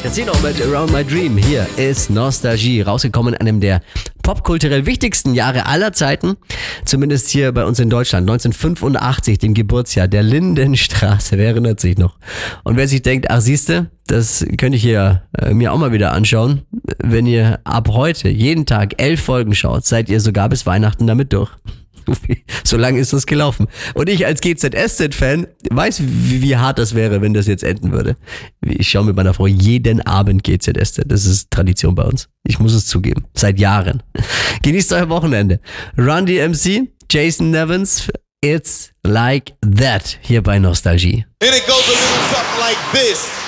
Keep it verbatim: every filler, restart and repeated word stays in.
Jetzt hier noch mit Around My Dream. Hier ist Nostalgie, rausgekommen in einem der popkulturell wichtigsten Jahre aller Zeiten. Zumindest hier bei uns in Deutschland. neunzehnhundertfünfundachtzig, dem Geburtsjahr der Lindenstraße. Wer erinnert sich noch? Und wer sich denkt, ach siehste, das könnte ich hier äh, mir auch mal wieder anschauen. Wenn ihr ab heute jeden Tag elf Folgen schaut, seid ihr sogar bis Weihnachten damit durch. So lange ist das gelaufen. Und ich als G Z S Z-Fan weiß, wie, wie hart das wäre, wenn das jetzt enden würde. Ich schaue mit meiner Frau jeden Abend G Z S Z. Das ist Tradition bei uns. Ich muss es zugeben. Seit Jahren. Genießt euer Wochenende. Run D M C, Jason Nevins, It's Like That hier bei Nostalgie. And it goes a little something like this.